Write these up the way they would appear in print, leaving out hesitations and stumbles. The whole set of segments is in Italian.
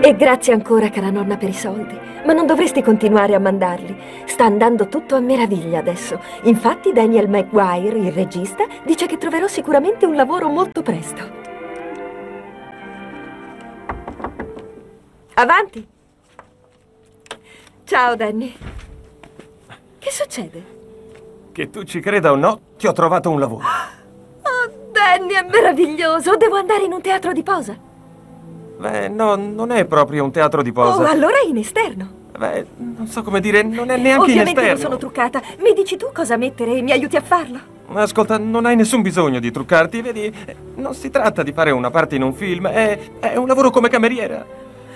E grazie ancora, cara nonna, per i soldi. Ma non dovresti continuare a mandarli. Sta andando tutto a meraviglia adesso. Infatti Daniel Maguire, il regista, dice che troverò sicuramente un lavoro molto presto. Avanti! Ciao, Danny. Che succede? Che tu ci creda o no, ti ho trovato un lavoro. Oh, Danny, è meraviglioso! Devo andare in un teatro di posa. Beh, no, non è proprio un teatro di posa. Oh, allora è in esterno. Beh, non so come dire, non è neanche in Ovviamente esterno. non sono truccata. Mi dici tu cosa mettere e mi aiuti a farlo? Ascolta, non hai nessun bisogno di truccarti, vedi? Non si tratta di fare una parte in un film, è un lavoro come cameriera.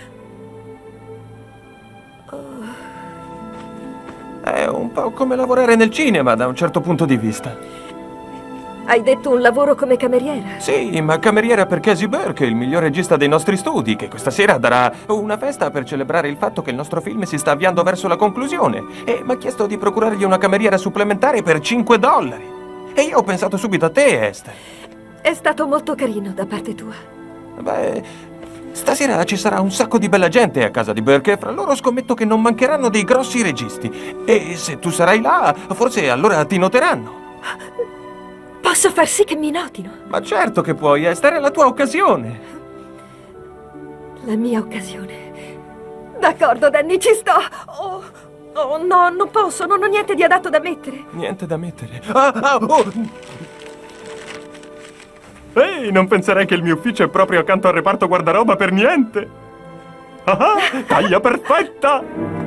È un po' come lavorare nel cinema, da un certo punto di vista. Hai detto un lavoro come cameriera? Sì, ma cameriera per Casey Burke, il miglior regista dei nostri studi, che questa sera darà una festa per celebrare il fatto che il nostro film si sta avviando verso la conclusione. E mi ha chiesto di procurargli una cameriera supplementare per $5. E io ho pensato subito a te, Esther. È stato molto carino da parte tua. Beh, stasera ci sarà un sacco di bella gente a casa di Burke e fra loro scommetto che non mancheranno dei grossi registi. E se tu sarai là, forse allora ti noteranno. Posso far sì che mi notino? Ma certo che puoi, Esther, è la tua occasione. La mia occasione. D'accordo, Danny, ci sto. Oh, no, non posso, non ho niente di adatto da mettere. Niente da mettere. Ehi, non penserei che il mio ufficio è proprio accanto al reparto guardaroba per niente. Ah, taglia perfetta!